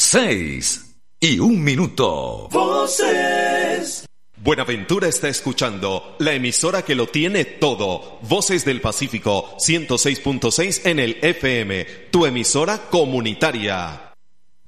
6:01. Voces. Buenaventura está escuchando la emisora que lo tiene todo. Voces del Pacífico 106.6 en el FM, tu emisora comunitaria.